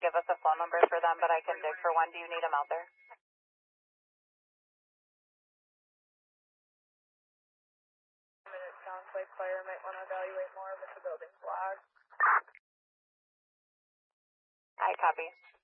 give us a phone number for them, but I can dig for one. Do you need them out there? It sounds like fire might want to evaluate more of if the building's locked. I copy.